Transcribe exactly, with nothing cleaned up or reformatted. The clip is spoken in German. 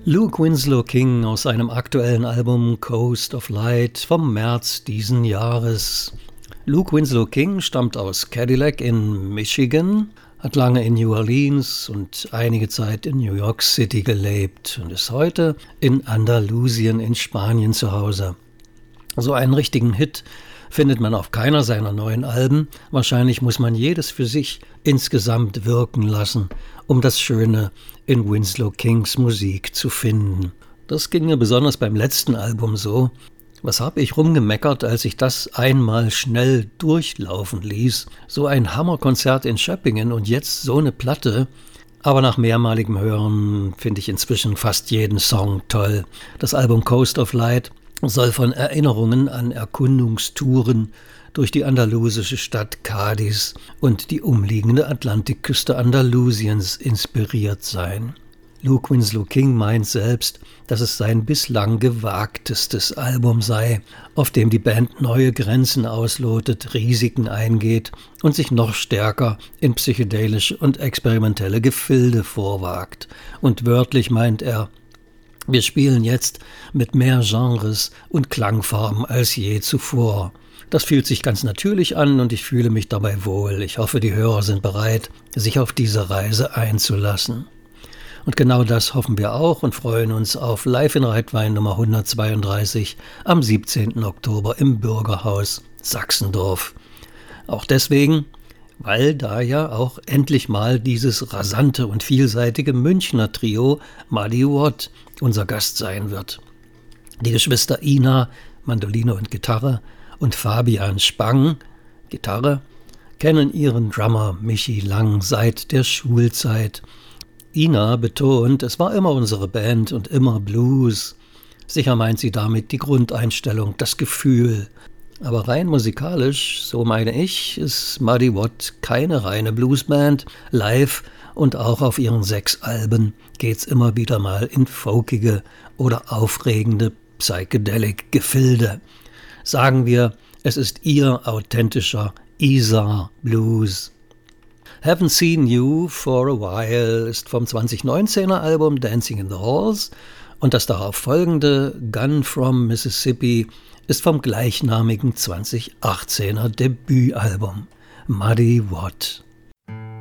Luke Winslow King aus seinem aktuellen Album Coast of Light vom März diesen Jahres. Luke Winslow King stammt aus Cadillac in Michigan, hat lange in New Orleans und einige Zeit in New York City gelebt und ist heute in Andalusien in Spanien zu Hause. So einen richtigen Hit findet man auf keiner seiner neuen Alben. Wahrscheinlich muss man jedes für sich insgesamt wirken lassen, um das Schöne in Winslow Kings Musik zu finden. Das ging mir besonders beim letzten Album so. Was habe ich rumgemeckert, als ich das einmal schnell durchlaufen ließ? So ein Hammerkonzert in Schöppingen und jetzt so eine Platte. Aber nach mehrmaligem Hören finde ich inzwischen fast jeden Song toll. Das Album Coast of Light soll von Erinnerungen an Erkundungstouren durch die andalusische Stadt Cádiz und die umliegende Atlantikküste Andalusiens inspiriert sein. Luke Winslow King meint selbst, dass es sein bislang gewagtestes Album sei, auf dem die Band neue Grenzen auslotet, Risiken eingeht und sich noch stärker in psychedelische und experimentelle Gefilde vorwagt. Und wörtlich meint er: Wir spielen jetzt mit mehr Genres und Klangfarben als je zuvor. Das fühlt sich ganz natürlich an und ich fühle mich dabei wohl. Ich hoffe, die Hörer sind bereit, sich auf diese Reise einzulassen. Und genau das hoffen wir auch und freuen uns auf Live in Reitwein Nummer hundertzweiunddreißig am siebzehnten Oktober im Bürgerhaus Sachsendorf. Auch deswegen, weil da ja auch endlich mal dieses rasante und vielseitige Münchner Trio Muddy Watt unser Gast sein wird. Die Geschwister Ina, Mandoline und Gitarre, und Fabian Spang, Gitarre, kennen ihren Drummer Michi Lang seit der Schulzeit. Ina betont, es war immer unsere Band und immer Blues. Sicher meint sie damit die Grundeinstellung, das Gefühl. Aber rein musikalisch, so meine ich, ist Muddy Watt keine reine Bluesband. Live und auch auf ihren sechs Alben geht's immer wieder mal in folkige oder aufregende Psychedelic-Gefilde. Sagen wir, es ist ihr authentischer Isar Blues. Haven't Seen You for a While ist vom zweitausendneunzehner Album Dancing in the Halls und das darauf folgende Gun from Mississippi ist vom gleichnamigen zweitausendachtzehner Debütalbum Muddy Watt.